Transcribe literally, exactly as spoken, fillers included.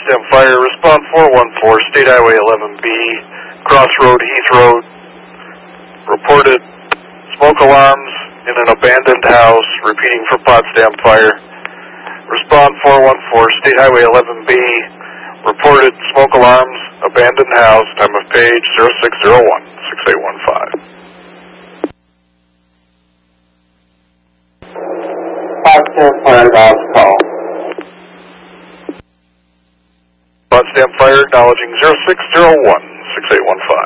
Potsdam Fire, respond four one four, State Highway eleven B, Crossroad, Heath Road. Reported smoke alarms in an abandoned house, repeating for Potsdam Fire. Respond four one four, State Highway eleven B, reported smoke alarms, abandoned house, time of page zero six zero one, six eight one five. Potsdam Fire, last call. Potsdam Fire, acknowledging zero six zero one, six eight one five.